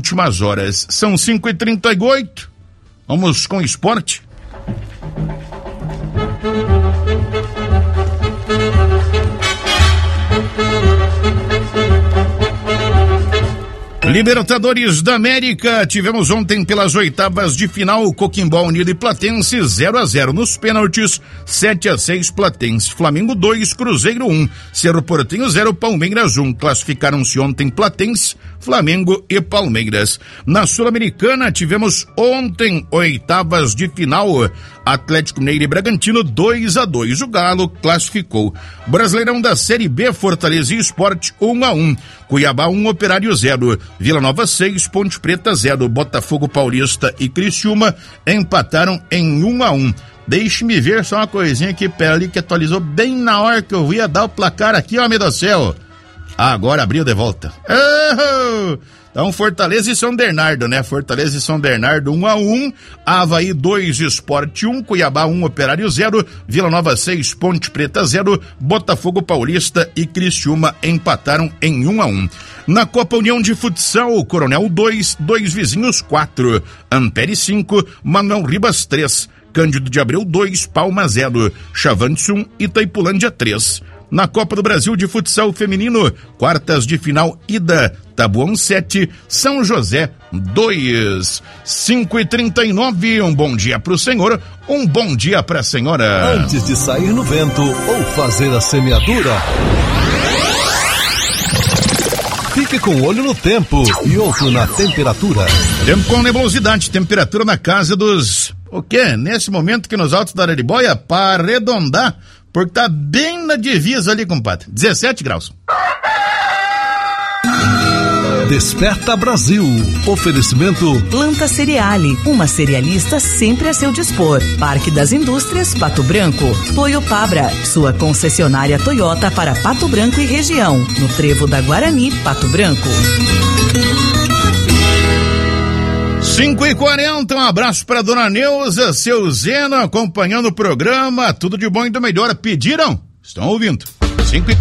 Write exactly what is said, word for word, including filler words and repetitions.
últimas horas. São cinco e trinta e oito. Vamos com esporte. Libertadores da América, tivemos ontem pelas oitavas de final, Coquimbo Unido e Platense zero a zero nos pênaltis, sete a seis Platense, Flamengo dois, Cruzeiro um, Cerro Porteño zero, Palmeiras um, classificaram-se ontem Platense, Flamengo e Palmeiras. Na Sul-Americana tivemos ontem oitavas de final, Atlético Mineiro e Bragantino dois a dois, o Galo classificou. Brasileirão da Série B, Fortaleza e Sport um a um, Cuiabá um, Operário zero, Vila Nova seis, Ponte Preta zero, Botafogo Paulista e Criciúma empataram em um a um. Deixe-me ver só uma coisinha aqui, pera ali, que atualizou bem na hora que eu ia dar o placar aqui, ó, meu Deus do céu. Agora abriu de volta. Oh! Então, Fortaleza e São Bernardo, né? Fortaleza e São Bernardo um a um, Avaí dois, Sport um, Cuiabá um, Operário zero, Vila Nova seis, Ponte Preta zero, Botafogo Paulista e Criciúma empataram em um a um. Na Copa União de Futsal, Coronel dois, Dois Vizinhos quatro, Ampere cinco, Manuel Ribas três, Cândido de Abreu dois, Palma zero, Chavantes um, Itaipulândia três. Na Copa do Brasil de Futsal Feminino, quartas de final ida, Tabuão sete, São José dois. cinco e trinta e nove, um bom dia pro senhor, um bom dia pra senhora. Antes de sair no vento ou fazer a semeadura, fique com um olho no tempo e outro na temperatura. Tempo com nebulosidade, temperatura na casa dos... O quê? Nesse momento que nos altos da Araribóia, para arredondar, porque tá bem na divisa ali, compadre. dezessete graus. Desperta Brasil. Oferecimento Planta Cereale, uma cerealista sempre a seu dispor. Parque das Indústrias, Pato Branco. Toyopabra, sua concessionária Toyota para Pato Branco e região. No Trevo da Guarani, Pato Branco. cinco e quarenta, um abraço para dona Neuza, seu Zeno, acompanhando o programa. Tudo de bom e do melhor. Pediram? Estão ouvindo. cinco e